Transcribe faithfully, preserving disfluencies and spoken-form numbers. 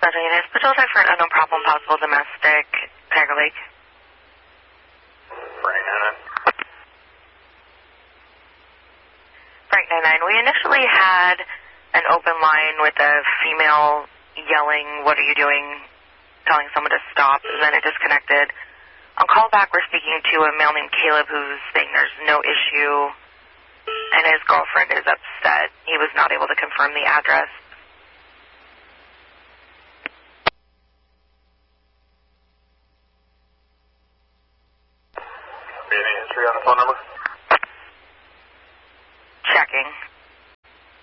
Unit, Patrol check for an unknown problem, possible domestic, Tiger Lake. Frank nine nine. Frank nine nine, we initially had an open line with a female yelling, "What are you doing?" telling someone to stop, and then it disconnected. On call back, we're speaking to a male named Caleb who's saying there's no issue, and his girlfriend is upset. He was not able to confirm the address. Any history on the phone number?